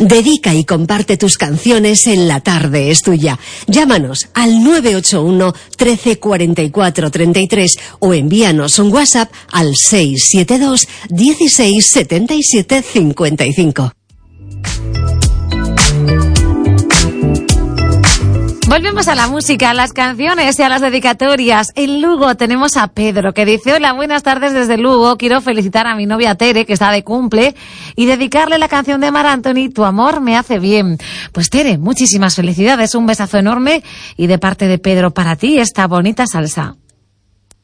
Dedica y comparte tus canciones en La Tarde es Tuya. Llámanos al 981 13 44 33 o envíanos un WhatsApp al 672 16 77 55. Volvemos a la música, a las canciones y a las dedicatorias. En Lugo tenemos a Pedro, que dice: hola, buenas tardes desde Lugo. Quiero felicitar a mi novia Tere, que está de cumple, y dedicarle la canción de Mar Anthony, Tu amor me hace bien. Pues Tere, muchísimas felicidades, un besazo enorme, y de parte de Pedro para ti esta bonita salsa.